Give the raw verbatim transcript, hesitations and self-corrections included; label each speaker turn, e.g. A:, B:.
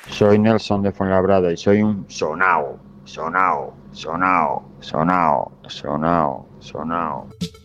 A: Soy Nelson de Fuenlabrada y soy un sonao, sonao, sonao, sonao, sonao, sonao.